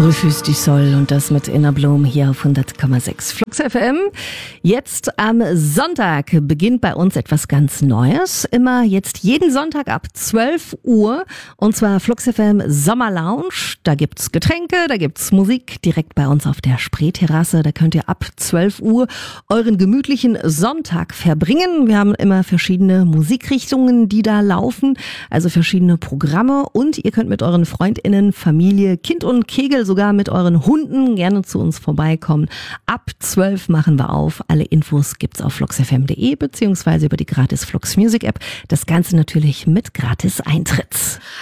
Rufus du Sol und das mit Inner Bloom hier auf 100,6 Flux FM. Jetzt am Sonntag beginnt bei uns etwas ganz Neues. Immer jetzt jeden Sonntag ab 12 Uhr und zwar Flux FM Sommer Lounge. Da gibt's Getränke, da gibt's Musik direkt bei uns auf der Spreeterrasse. Da könnt ihr ab 12 Uhr euren gemütlichen Sonntag verbringen. Wir haben immer verschiedene Musikrichtungen, die da laufen, also verschiedene Programme und ihr könnt mit euren FreundInnen, Familie, Kind und Kegel, sogar mit euren Hunden gerne zu uns vorbeikommen. Ab 12 machen wir auf. Alle Infos gibt's auf fluxfm.de beziehungsweise über die gratis Flux Music App. Das Ganze natürlich mit gratis Eintritt.